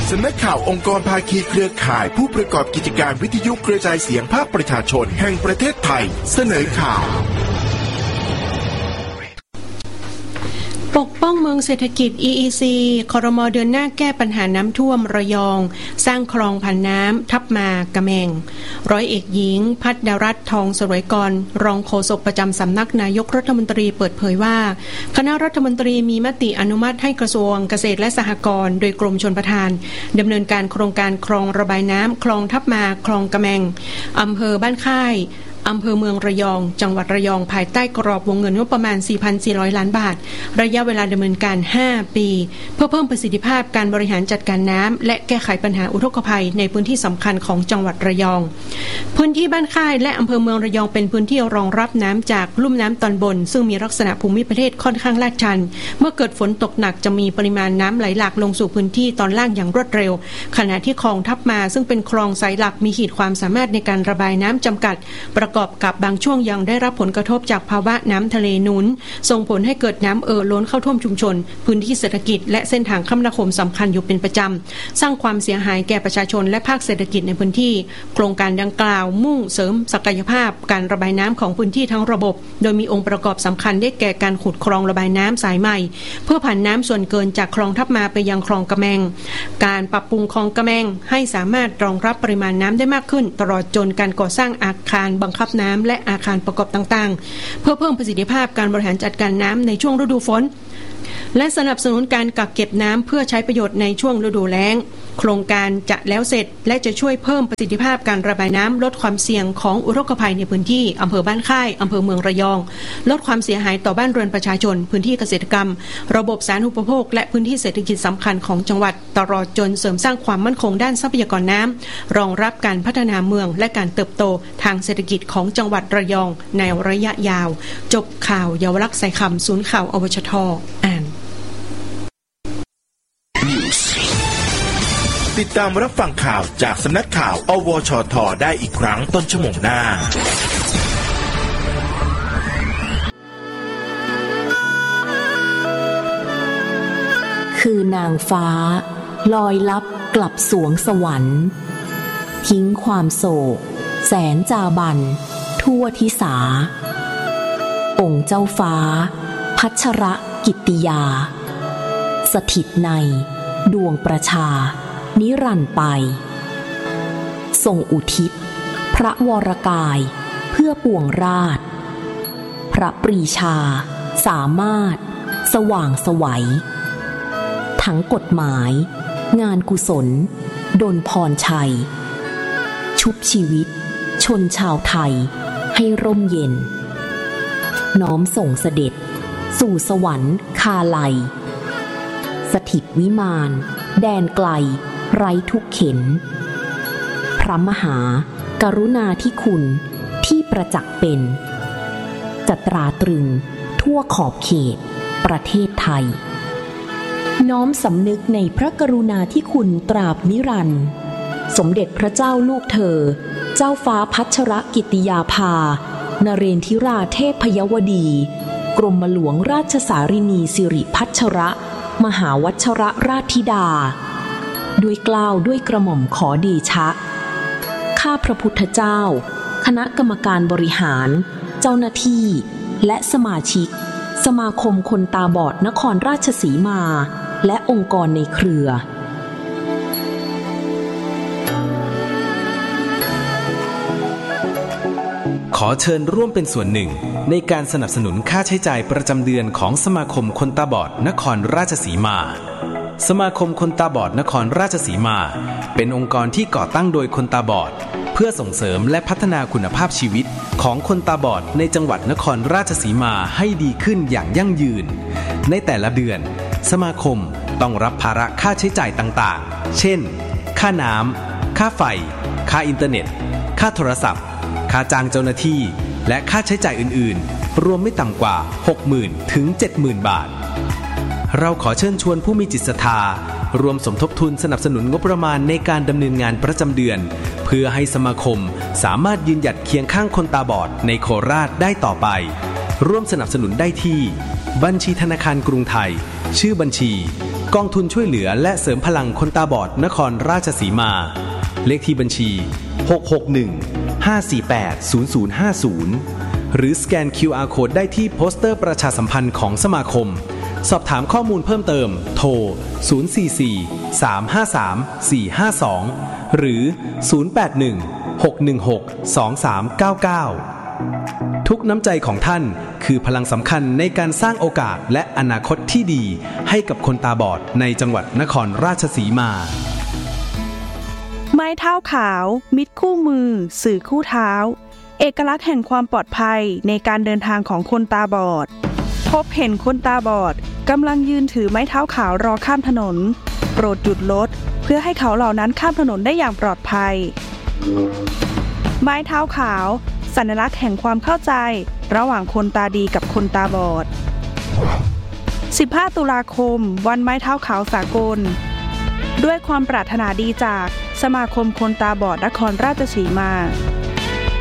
สำนักข่าวองค์กรภาคีเครือข่ายผู้ประกอบกิจการวิทยุกระจายเสียงภาคประชาชนแห่งประเทศไทยเสนอข่าวปกป้องเมืองเศรษฐกิจ EEC ครม.เดินหน้าแก้ปัญหาน้ำท่วมระยองสร้างคลองผ่านน้ำทับมากระแมงร้อยเอกหญิงภัทรรัตน์ทองสรวยกรรองโฆษกประจำสำนักนายกรัฐมนตรีเปิดเผยว่าคณะรัฐมนตรีมีมติอนุมัติให้กระทรวงเกษตรและสหกรณ์โดยกรมชลประทานดำเนินการโครงการคลองระบายน้ำคลองทับมาคลองกระแมงอำเภอบ้านค่ายอำเภอเมืองระยองจังหวัดระยองภายใต้กรอบวงเงินงบประมาณ 4,400 ล้านบาทระยะเวลาดำเนินการ5ปีเพื่อเพิ่มประสิทธิภาพการบริหารจัดการน้ำและแก้ไขปัญหาอุทกภัยในพื้นที่สำคัญของจังหวัดระยองพื้นที่บ้านค่ายและอำเภอเมืองระยองเป็นพื้นที่รองรับน้ำจากลุ่มน้ำตอนบนซึ่งมีลักษณะภูมิประเทศค่อนข้างลาดชันเมื่อเกิดฝนตกหนักจะมีปริมาณน้ำไหลหลากลงสู่พื้นที่ตอนล่างอย่างรวดเร็วขณะที่คลองทับมาซึ่งเป็นคลองสายหลักมีขีดความสามารถในการระบายน้ำจำกัดประกอบกับบางช่วงยังได้รับผลกระทบจากภาวะน้ำทะเลหนุนส่งผลให้เกิดน้ำล้นเข้าท่วมชุมชนพื้นที่เศรษฐกิจและเส้นทางคมนาคมสำคัญอยู่เป็นประจำสร้างความเสียหายแก่ประชาชนและภาคเศรษฐกิจในพื้นที่โครงการดังกล่าวมุ่งเสริมศักยภาพการระบายน้ำของพื้นที่ทั้งระบบโดยมีองค์ประกอบสำคัญได้แก่การขุดคลองระบายน้ำสายใหม่เพื่อผ่านน้ำส่วนเกินจากคลองทับมาไปยังคลองกระแมงการปรับปรุงคลองกระแมงให้สามารถรองรับปริมาณน้ำได้มากขึ้นตลอดจนการก่อสร้างอาคารบังคับน้ำและอาคารประกอบต่างๆเพื่อเพิ่มประสิทธิภาพการบริหารจัดการน้ำในช่วงฤดูฝนและสนับสนุนการกักเก็บน้ำเพื่อใช้ประโยชน์ในช่วงฤดูแล้งโครงการจะแล้วเสร็จและจะช่วยเพิ่มประสิทธิภาพการระบายน้ำลดความเสี่ยงของอุทกภัยในพื้นที่อำเภอบ้านค่ายอำเภอเมืองระยองลดความเสียหายต่อบ้านเรือนประชาชนพื้นที่เกษตรกรรมระบบสาธารณูปโภคและพื้นที่เศรษฐกิจสำคัญของจังหวัดตลอดจนเสริมสร้างความมั่นคงด้านทรัพยากรน้ำรองรับการพัฒนาเมืองและการเติบโตทางเศรษฐกิจของจังหวัดระยองในระยะยาวจบข่าวเยาวลักษณ์สายคำศูนย์ข่าวอวชท.อ่านติดตามรับฟังข่าวจากสำนักข่าวอวชท.ได้อีกครั้งต้นชั่วโมงหน้าคือนางฟ้าลอยลับกลับสวงสวรรค์ทิ้งความโศกแสนจาบันทั่วทิสาองค์เจ้าฟ้าพัชรกิตติยาสถิตในดวงประชานิรันดร์ไปทรงอุทิศพระวรกายเพื่อปวงราชพระปรีชาสามารถสว่างไสวทั้งกฎหมายงานกุศลดลพรชัยชุบชีวิตชนชาวไทยให้ร่มเย็นน้อมส่งเสด็จสู่สวรรค์คาไลสถิตวิมานแดนไกลไร้ทุกเข็ญพระมหากรุณาธิคุณที่ประจักษ์เป็นจะตราตรึงทั่วขอบเขตประเทศไทยน้อมสำนึกในพระกรุณาธิคุณตราบนิรันดร์สมเด็จพระเจ้าลูกเธอเจ้าฟ้าพัชรกิติยาภานเรนทิราเทพยวดีกรมหลวงราชสารินีสิริพัชรมหาวัชรราชธิดาด้วยเกล้าด้วยกระหม่อมขอเดชะข้าพระพุทธเจ้าคณะกรรมการบริหารเจ้าหน้าที่และสมาชิกสมาคมคนตาบอดนครราชสีมาและองค์กรในเครือขอเชิญร่วมเป็นส่วนหนึ่งในการสนับสนุนค่าใช้จ่ายประจำเดือนของสมาคมคนตาบอดนครราชสีมาสมาคมคนตาบอดนครราชสีมาเป็นองค์กรที่ก่อตั้งโดยคนตาบอดเพื่อส่งเสริมและพัฒนาคุณภาพชีวิตของคนตาบอดในจังหวัดนครราชสีมาให้ดีขึ้นอย่างยั่งยืนในแต่ละเดือนสมาคมต้องรับภาระค่าใช้จ่ายต่างๆเช่นค่าน้ำค่าไฟค่าอินเทอร์เน็ตค่าโทรศัพท์ค่าจ้างเจ้าหน้าที่และค่าใช้จ่ายอื่นๆรวมไม่ต่ำกว่า 60,000 ถึง 70,000 บาทเราขอเชิญชวนผู้มีจิตศรัทธารวมสมทบทุนสนับสนุนงบประมาณในการดำเนินงานประจำเดือนเพื่อให้สมาคมสามารถยืนหยัดเคียงข้างคนตาบอดในโคราชได้ต่อไปร่วมสนับสนุนได้ที่บัญชีธนาคารกรุงไทยชื่อบัญชีกองทุนช่วยเหลือและเสริมพลังคนตาบอดนครราชสีมาเลขที่บัญชี661-548-0050หรือสแกน QR Code ได้ที่โปสเตอร์ประชาสัมพันธ์ของสมาคมสอบถามข้อมูลเพิ่มเติมโทร044-353-452หรือ081-616-2399ทุกน้ำใจของท่านคือพลังสำคัญในการสร้างโอกาสและอนาคตที่ดีให้กับคนตาบอดในจังหวัดนครราชสีมาไม้เท้าขาวมิตรคู่มือสื่อคู่เท้าเอกลักษณ์แห่งความปลอดภัยในการเดินทางของคนตาบอดพบเห็นคนตาบอดกำลังยืนถือไม้เท้าขาวรอข้ามถนนโปรดหยุดรถเพื่อให้เขาเหล่านั้นข้ามถนนได้อย่างปลอดภัยไม้เท้าขาวสัญลักษณ์แห่งความเข้าใจระหว่างคนตาดีกับคนตาบอด15 ตุลาคมวันไม้เท้าขาวสากลด้วยความปรารถนาดีจากสมาคมคนตาบอดนครราชสีมา